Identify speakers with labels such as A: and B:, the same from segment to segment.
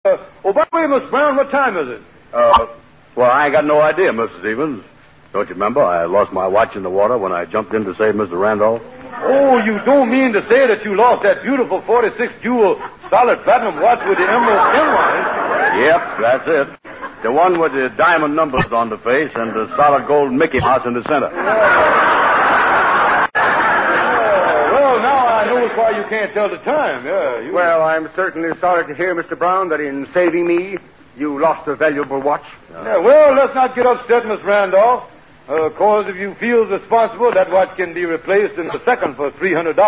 A: Oh, by the way, Miss Brown, what time is it?
B: Well, I ain't got no idea, Mrs. Evans. Don't you remember? I lost my watch in the water when I jumped in to save Mr. Randolph.
A: Oh, you don't mean to say that you lost that beautiful 46-jewel solid platinum watch with the emerald pin on it?
B: Yep, that's it. The one with the diamond numbers on the face and the solid gold Mickey Mouse in the center.
A: Well, now I know why you can't tell the time. Yeah.
C: Well, I'm certainly sorry to hear, Mr. Brown, that in saving me, you lost a valuable watch.
A: Yeah, well, let's not get upset, Miss Randolph. Cause if you feel responsible, that watch can be replaced in a second for $300.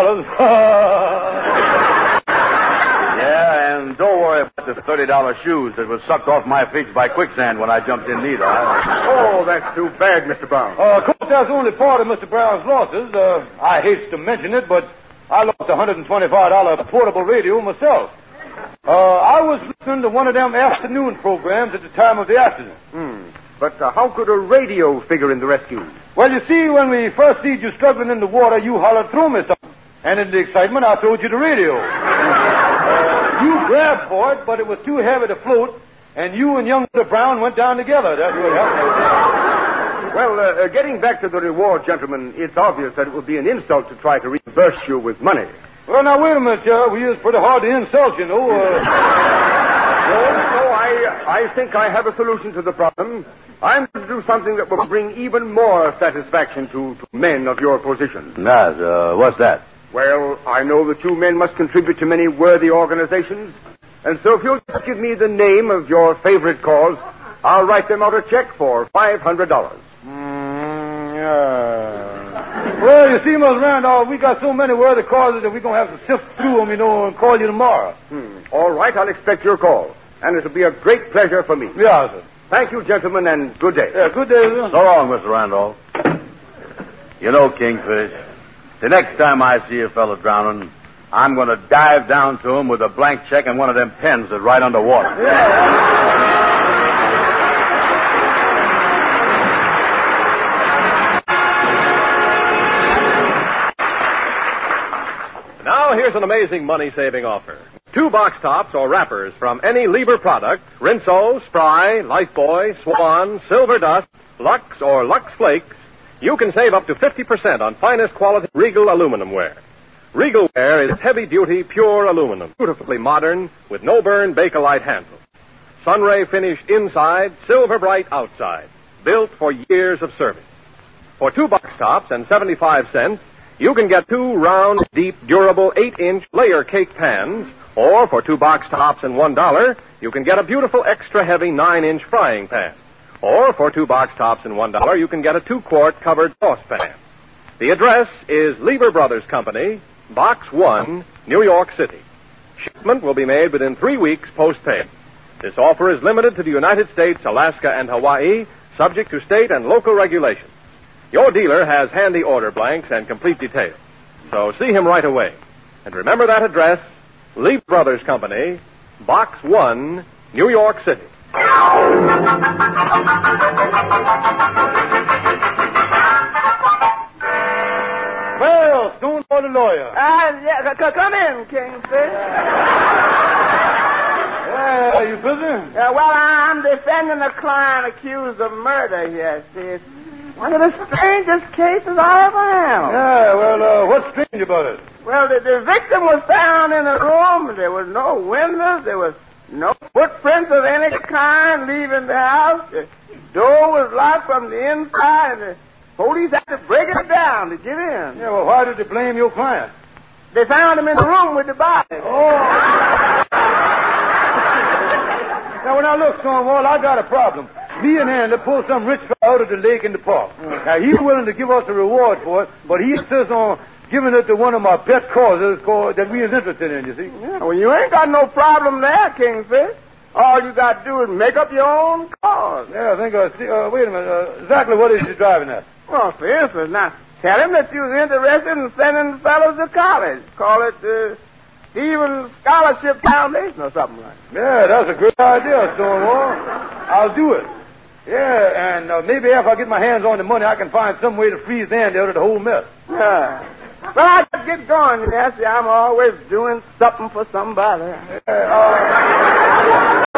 B: Yeah, and don't worry about the $30 shoes that were sucked off my feet by quicksand when I jumped in neither.
C: Oh, that's too bad, Mr. Brown.
A: Of course, that's only part of Mr. Brown's losses. I hate to mention it, but I lost a $125 portable radio myself. I was listening to one of them afternoon programs at the time of the accident.
C: But how could a radio figure in the rescue?
A: Well, you see, when we first see you struggling in the water, you hollered, "Throw me something." And in the excitement, I throwed you the radio. You grabbed for it, but it was too heavy to float, and you and young Mr. Brown went down together. That's what happened.
C: Well, getting back to the reward, gentlemen, it's obvious that it would be an insult to try to reimburse you with money.
A: Well, now, wait a minute, we is pretty hard to insult, you know.
C: So I think I have a solution to the problem. I'm going to do something that will bring even more satisfaction to men of your position.
B: What's that?
C: Well, I know that you men must contribute to many worthy organizations, and so if you'll just give me the name of your favorite cause, I'll write them out a check for $500.
A: Well, you see, Miss Randolph, we got so many worthy causes that we're going to have to sift through them, and call you tomorrow.
C: All right, I'll expect your call, and it'll be a great pleasure for me.
A: Yeah, sir.
C: Thank you, gentlemen, and good day.
A: Yeah, good day, sir.
B: So long, Mr. Randolph. You know, Kingfish, the next time I see a fellow drowning, I'm going to dive down to him with a blank check and one of them pens that ride underwater.
D: Now, here's an amazing money-saving offer. 2 box tops or wrappers from any Lieber product, Rinso, Spry, Lifebuoy, Swan, Silver Dust, Lux, or Lux Flakes, you can save up to 50% on finest quality Regal aluminum ware. Regal ware is heavy-duty, pure aluminum, beautifully modern, with no-burn Bakelite handle. Sunray finished inside, silver bright outside, built for years of service. For 2 box tops and 75 cents, you can get 2 round, deep, durable 8-inch layer cake pans, or for 2 box tops and $1, you can get a beautiful extra heavy 9-inch frying pan. Or for 2 box tops and $1, you can get a 2-quart covered saucepan. The address is Lieber Brothers Company, Box 1, New York City. Shipment will be made within 3 weeks post-pay. This offer is limited to the United States, Alaska, and Hawaii, subject to state and local regulations. Your dealer has handy order blanks and complete details. So see him right away. And remember that address, Lieber Brothers Company, Box 1, New York City.
A: Well, Stone for the lawyer.
E: Come in, Kingfish.
A: Yeah, you busy?
E: Well, I'm defending a client accused of murder here, see. It's one of the strangest cases I ever handled.
A: Yeah, well, what's strange about it?
E: Well, the victim was found in a room. There was no windows. There was no footprints of any kind leaving the house. The door was locked from the inside, and the police had to break it down to get in.
A: Yeah, well, why did they blame your client?
E: They found him in the room with the body.
A: Oh. Now, look, Stonewall, I got a problem. Me and Andy pulled some rich fellow out of the lake in the park. Now, he's willing to give us a reward for it, but he insists on giving it to one of my pet causes that we is interested in, you see.
E: Yeah, well, you ain't got no problem there, Kingfish. All you got to do is make up your own cause.
A: Yeah, I think wait a minute. Exactly what is he driving at?
E: Well, for instance, now, tell him that you was interested in sending the fellows to college. Call it the Stevens Scholarship Foundation or something like that.
A: Yeah, that's a good idea, Stonewall. I'll do it. Yeah, and maybe if I get my hands on the money, I can find some way to freeze Andy out of the whole mess.
E: Yeah. Well, I just get going, Nancy. I'm always doing something for somebody.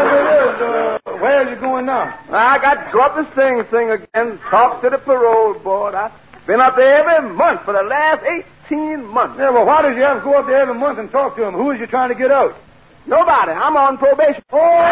E: I got to go up the sing again. Talk to the parole board. I've been up there every month for the last 18 months.
A: Yeah, well, why did you have to go up there every month and talk to him? Who is you trying to get out?
E: Nobody. I'm on probation.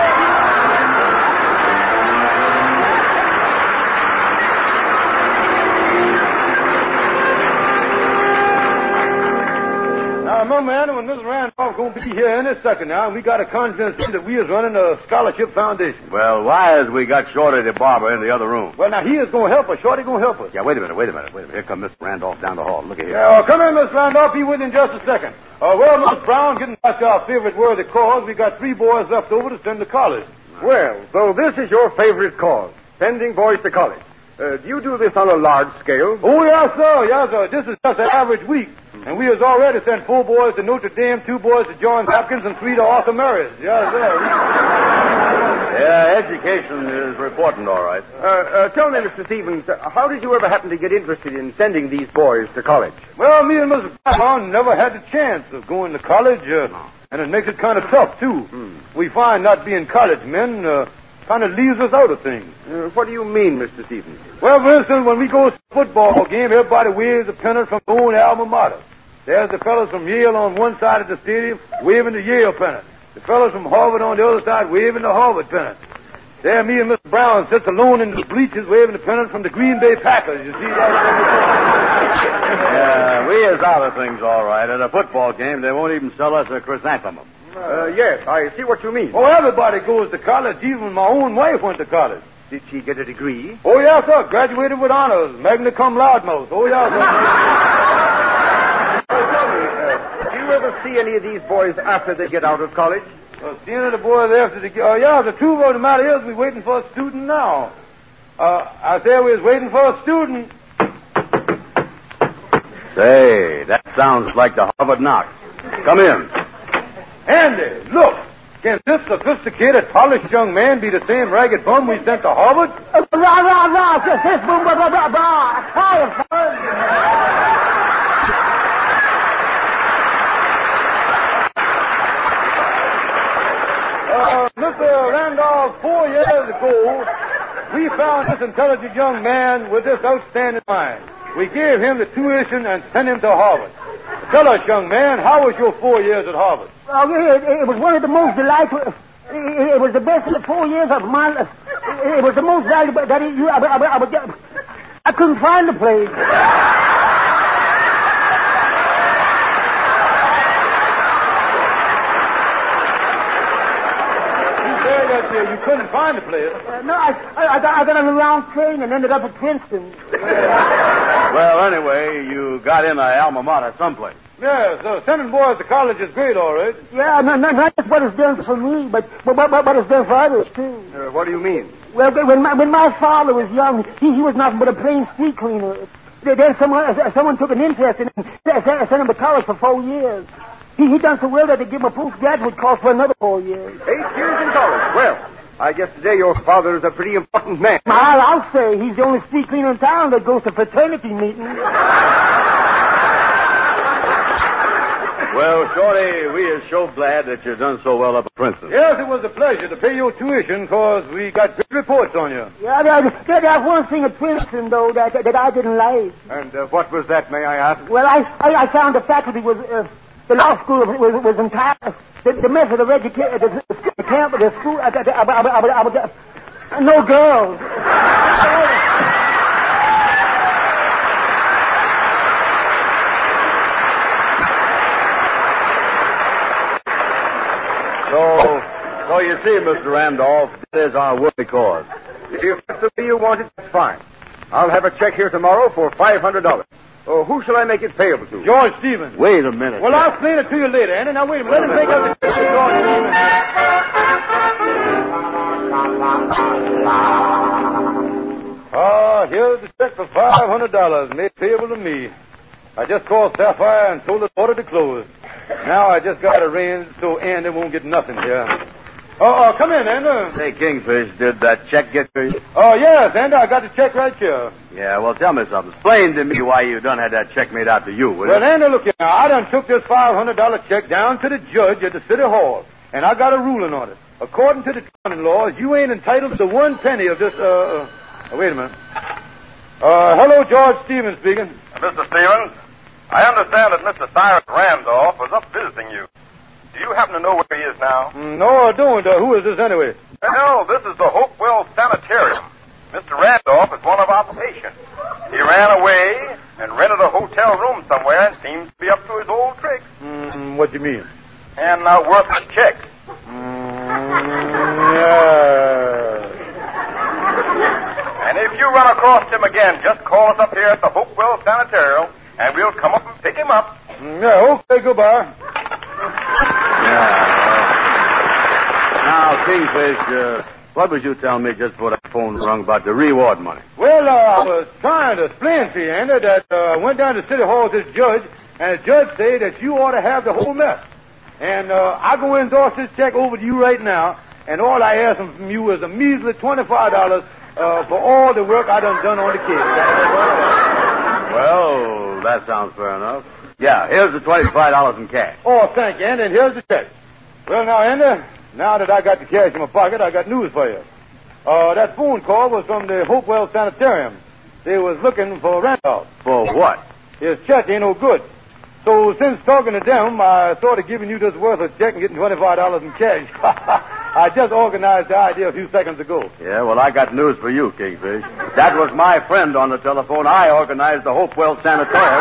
A: Now, remember, Anna, when Mrs. Randolph's going to be here any second now, and we got a confidence that we is running a scholarship foundation.
B: Well, why has we got Shorty the barber in the other room?
A: Well, now, he is going to help us. Shorty going to help us.
B: Yeah, wait a minute. Here comes Mr. Randolph down the hall. Look at here.
A: Yeah, come in, Miss Randolph. Be with you in just a second. Well, Miss Brown, getting back to our favorite worthy cause, we got 3 boys left over to send to college.
C: Well, so this is your favorite cause, sending boys to college. Do you do this on a large scale?
A: Oh, yes, sir. Yes, sir. This is just an average week. And we has already sent 4 boys to Notre Dame, 2 boys to Johns Hopkins, and 3 to Arthur Marys. Yes, sir.
B: Yeah, education is important, all right.
C: Tell me, Mr. Stevens, how did you ever happen to get interested in sending these boys to college?
A: Well, me and Mrs. Brown never had the chance of going to college, and it makes it kind of tough, too. We find not being college men kind of leaves us out of things.
C: What do you mean, Mr. Stevens?
A: Well, for instance, when we go to a football game, everybody waves a pennant from their own alma mater. There's the fellows from Yale on one side of the stadium waving the Yale pennant. The fellows from Harvard on the other side waving the Harvard pennant. There, me and Mr. Brown sits alone in the bleachers waving the pennant from the Green Bay Packers. You see that?
B: Yeah, we is out of things, all right. At a football game, they won't even sell us a chrysanthemum.
C: Yes, I see what you mean.
A: Oh, everybody goes to college. Even my own wife went to college.
C: Did she get a degree?
A: Oh, yes, sir. Graduated with honors. Magna cum laude most. Oh, yes, sir.
C: Do you ever see any of these boys after they get out of college?
A: Seeing the boys after the... yeah, the truth of the matter is we're waiting for a student now. I said we was waiting for a student.
B: Say, that sounds like the Harvard knock. Come in.
A: Andy, look. Can this sophisticated, polished young man be the same ragged bum we sent to Harvard? Mr. Randolph, 4 years ago, we found this intelligent young man with this outstanding mind. We gave him the tuition and sent him to Harvard. Tell us, young man, how was your 4 years at Harvard?
F: It was one of the most delightful. It was the best of the 4 years of my life. It was the most valuable. I couldn't find the place.
A: You couldn't find the place.
F: No, I got on the wrong train and ended up at Princeton.
B: Well, anyway, you got in a alma mater someplace.
A: Yes, sending boys to college is great, all right.
F: Yeah, not just what it's done for me, but it's done for others, too.
C: What do you mean?
F: Well, when my father was young, he was nothing but a plain street cleaner. Then someone took an interest in him, sent him to college for 4 years. He done so well that they gave him a postgraduate course for another 4 years.
C: 8 years in college. Well, I guess today your father is a pretty important man.
F: I'll say he's the only street cleaner in town that goes to fraternity meetings.
B: Well, Shorty, we are so glad that you've done so well up at Princeton.
A: Yes, it was a pleasure to pay your tuition, because we got good reports on you.
F: Yeah, there's one thing at Princeton, though, that I didn't like.
C: And what was that, may I ask?
F: Well, I found the faculty was... the law school was entire... The method of education... The camp... The school... no girls.
B: So you see, Mr. Randolph, that is our worthy cause.
C: If that's the way you want it, that's fine. I'll have a check here tomorrow for $500. Oh, who shall I make it payable to?
A: George Stevens.
B: Wait a minute.
A: Well, I'll explain it to you later, Andy. Now, wait a minute. Let him take out the check to George Stevens. Here's the check for $500 made payable to me. I just called Sapphire and told the order to close. Now I just got arranged so Andy won't get nothing here. Come in, Andy.
B: Say, Kingfish, did that check get to you?
A: Oh, yes, Andy, I got the check right here.
B: Yeah, well, tell me something. Explain to me why you done had that check made out to you, will
A: Well,
B: you?
A: Andy, look here. Now, I done took this $500 check down to the judge at the city hall, and I got a ruling on it. according to the common laws, you ain't entitled to 1 penny of this, wait a minute. Hello, George Stevens speaking.
G: Mr. Stevens, I understand that Mr. Cyrus Randolph was up visiting you. Do you happen to know where he is now?
A: No, I don't. Who is this anyway?
G: Well, this is the Hopewell Sanitarium. Mr. Randolph is one of our patients. He ran away and rented a hotel room somewhere and seems to be up to his old tricks.
A: What do you mean?
G: And worthless checks.
A: Yeah.
G: And if you run across him again, just call us up here at the Hopewell Sanitarium, and we'll come up and pick him up.
A: Yeah, okay, goodbye.
B: Now, Kingfish, what was you telling me just before that phone rung about the reward money?
A: Well, I was trying to explain to you, Andy, that I went down to City Hall with this judge, and the judge said that you ought to have the whole mess. And I'm going to endorse this check over to you right now, and all I ask from you is a measly $25 for all the work I done on the case.
B: Well, that sounds fair enough. Yeah, here's the $25 in cash.
A: Oh, thank you, Andy, and here's the check. Well, now, Andy, now that I got the cash in my pocket, I got news for you. That phone call was from the Hopewell Sanitarium. They was looking for Randolph.
B: For what?
A: His check ain't no good. So since talking to them, I thought of giving you this worthless check and getting $25 in cash. I just organized the idea a few seconds ago.
B: Yeah, well, I got news for you, Kingfish. That was my friend on the telephone. I organized the Hopewell Sanitarium.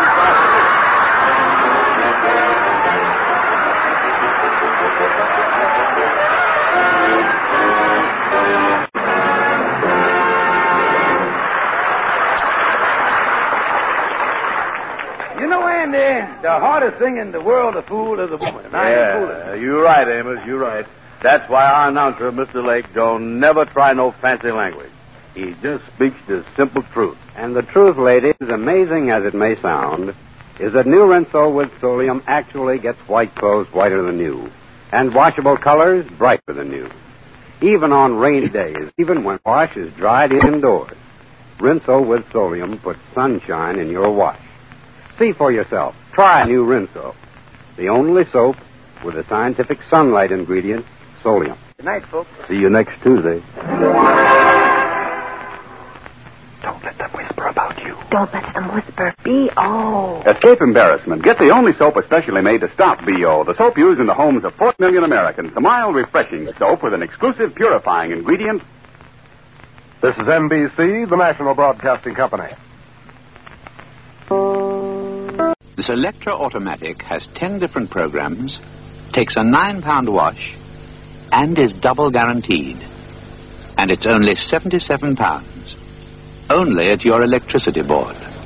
A: You know, Andy, the hardest thing in the world to fool is a woman. And I ain't fooling.
B: You're right, Amos. You're right. That's why our announcer, Mr. Lake, don't never try no fancy language. He just speaks the simple truth.
H: And the truth, ladies, amazing as it may sound, is that new Rinso with Solium actually gets white clothes whiter than new, and washable colors brighter than new. Even on rainy days, even when wash is dried indoors, Rinso with Solium puts sunshine in your wash. See for yourself. Try new Rinso, the only soap with a scientific sunlight ingredient, Solium.
F: Good night, folks.
B: See you next Tuesday.
H: Don't let them whisper about you.
I: Don't let them whisper B.O.
H: Escape embarrassment. Get the only soap especially made to stop B.O. The soap used in the homes of 4 million Americans. The mild, refreshing soap with an exclusive purifying ingredient.
D: This is NBC, the National Broadcasting Company.
J: The Selectra Automatic has 10 different programs, takes a £9 wash, and is double guaranteed. And it's only £77. Only at your electricity board.